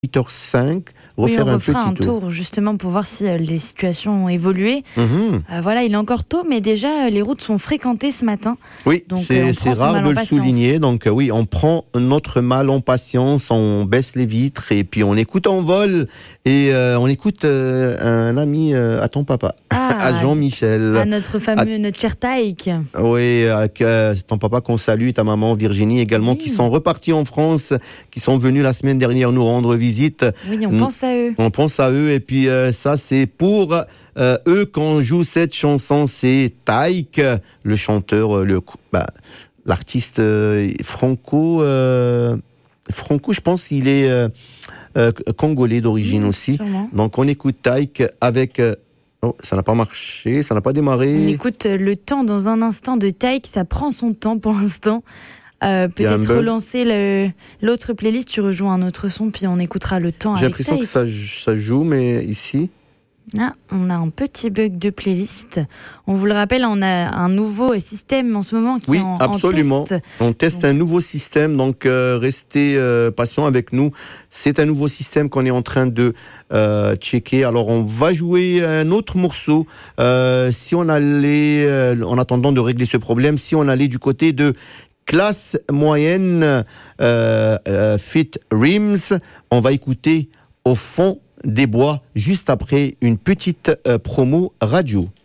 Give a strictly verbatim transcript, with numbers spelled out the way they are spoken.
huit heures cinq, Oui, refaire on un refera petit un tour. tour justement pour voir si euh, les situations ont évolué. Mhm. Euh, voilà, il est encore tôt, mais déjà euh, les routes sont fréquentées ce matin. Oui, Donc, c'est, euh, on c'est prend son rare mal de en le patience. souligner. Donc euh, oui, on prend notre mal en patience, on baisse les vitres et puis on écoute en vol. Et euh, on écoute euh, un ami euh, à ton papa, Ah, à Jean-Michel. À notre fameux, notre cher Taïk. Oui, euh, que, euh, ton papa qu'on salue, et ta maman Virginie également, Oui. qui sont repartis en France, qui sont venus la semaine dernière nous rendre visite. Oui, on Mm. pense à eux. On pense à eux et puis euh, ça c'est pour euh, eux qu'on joue cette chanson. C'est Taïk, le chanteur, euh, le bah, l'artiste euh, franco, euh, franco, je pense il est euh, euh, congolais d'origine Mmh, aussi. sûrement. Donc on écoute Taïk avec. Euh, oh, ça n'a pas marché, ça n'a pas démarré. On écoute euh, le temps dans un instant de Taïk, ça prend son temps pour l'instant. Euh, Il y a un peut-être bug. relancer le, l'autre playlist, tu rejoins un autre son, puis on écoutera le temps J'ai avec l'impression que Taïk. ça, ça joue, mais ici. Ah, on a un petit bug de playlist. On vous le rappelle, on a un nouveau système en ce moment qui Oui, est en, absolument. en test. On teste Donc. un nouveau système, donc euh, restez euh, patients avec nous. C'est un nouveau système qu'on est en train de euh, checker. Alors, on va jouer un autre morceau. Euh, si on allait, euh, en attendant de régler ce problème, si on allait du côté de classe moyenne, euh, euh, Fit Rims, on va écouter Au fond des bois juste après une petite euh, promo radio.